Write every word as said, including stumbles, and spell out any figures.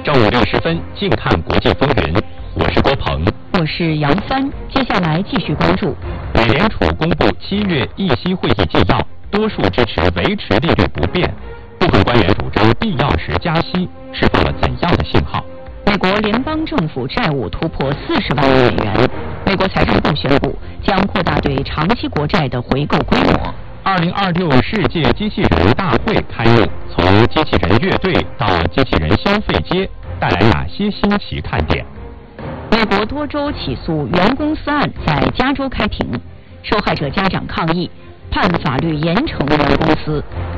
正午六时分，静看国际风云。我是郭鹏， 我是杨帆。接下来继续关注。 美联储公布七月议息会议纪要，多数支持维持利率不变，部分官员主张必要时加息，释放了怎样的信号？ 美国联邦政府债务突破四十万亿美元，美国财政部宣布将扩大对长期国债的回购规模。 二零二六世界机器人大会开幕，从机器人乐队到机器人消费街，带来哪些新奇看点？ 美国多州起诉原公司案在加州开庭，受害者家长抗议，判法律严惩原公司，